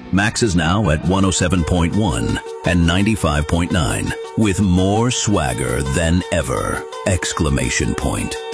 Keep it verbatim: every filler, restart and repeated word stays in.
Max is now at one oh seven point one and ninety-five point nine with more swagger than ever! Exclamation point.